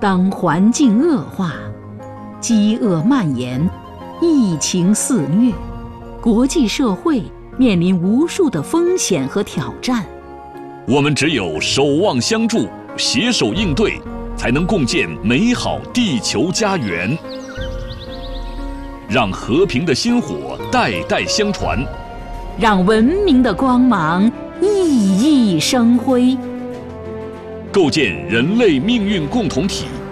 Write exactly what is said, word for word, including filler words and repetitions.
当环境恶化，饥饿蔓延，疫情肆虐，国际社会面临无数的风险和挑战。 我们只有守望相助，携手应对，才能共建美好地球家园。让和平的薪火代代相传， 让文明的光芒熠熠生辉， 构建人类命运共同体。